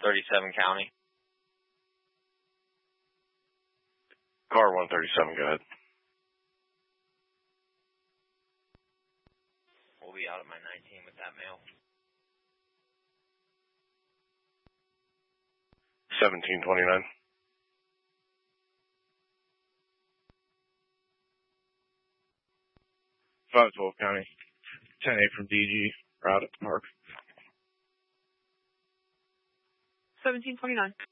37 County. Car 137, go ahead. We'll be out at my 19 with that mail. 1729. 512 County. 10-8 from DG. Route at the park. 1729.